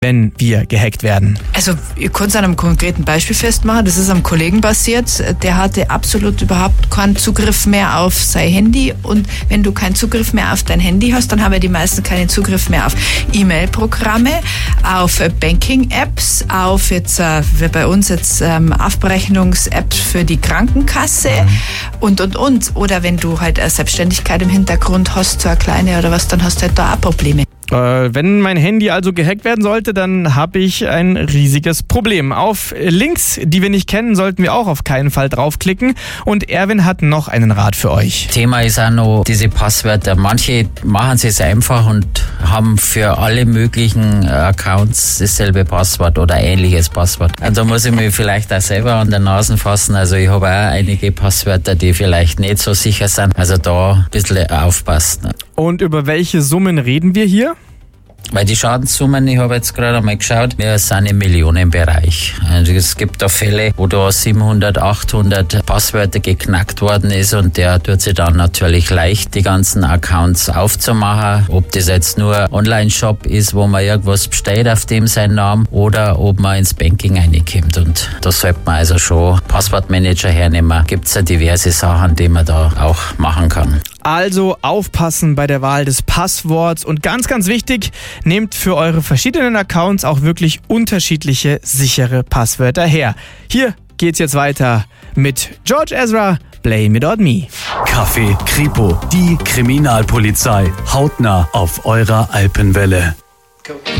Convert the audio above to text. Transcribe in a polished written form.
wenn wir gehackt werden? Also ihr könnt es an einem konkreten Beispiel festmachen. Das ist am Kollegen basiert. Der hatte absolut überhaupt keinen Zugriff mehr auf sein Handy. Und wenn du keinen Zugriff mehr auf dein Handy hast, dann haben ja die meisten keinen Zugriff mehr auf E-Mail-Programme, auf Banking-Apps, auf jetzt wie bei uns jetzt Abrechnungs-Apps für die Krankenkasse und. Oder wenn du halt eine Selbstständigkeit im Hintergrund hast, so eine kleine oder was, dann hast du halt da auch Probleme. Wenn mein Handy also gehackt werden sollte, dann habe ich ein riesiges Problem. Auf Links, die wir nicht kennen, sollten wir auch auf keinen Fall draufklicken. Und Erwin hat noch einen Rat für euch. Thema ist auch noch diese Passwörter. Manche machen es einfach und haben für alle möglichen Accounts dasselbe Passwort oder ähnliches Passwort. Und da muss ich mich vielleicht auch selber an der Nase fassen. Also ich habe auch einige Passwörter, die vielleicht nicht so sicher sind. Also da ein bisschen aufpassen. Und über welche Summen reden wir hier? Weil die Schadenssummen, ich habe jetzt gerade einmal geschaut, wir sind im Millionenbereich. Also es gibt da Fälle, wo da 700, 800 Passwörter geknackt worden ist und der tut sich dann natürlich leicht, die ganzen Accounts aufzumachen. Ob das jetzt nur Online-Shop ist, wo man irgendwas bestellt auf dem seinen Namen oder ob man ins Banking reinkommt. Und da sollte man also schon Passwortmanager hernehmen. Gibt es ja diverse Sachen, die man da auch machen kann. Also aufpassen bei der Wahl des Passworts und ganz, ganz wichtig, nehmt für eure verschiedenen Accounts auch wirklich unterschiedliche sichere Passwörter her. Hier geht's jetzt weiter mit George Ezra, Blame It On Me. Café Kripo, die Kriminalpolizei, hautnah auf eurer Alpenwelle. Go.